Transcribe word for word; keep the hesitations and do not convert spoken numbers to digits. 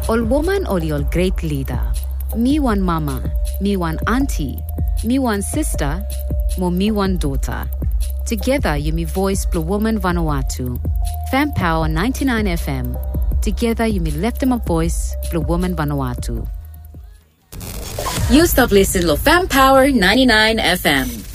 All woman or your great leader. Me one mama, me one auntie, me one sister, mo me one daughter. Together you me voice Blue Woman Vanuatu. Fan Power ninety-nine F M. Together you me left them a voice Blue Woman Vanuatu. You stop listening to Fan Power ninety-nine F M.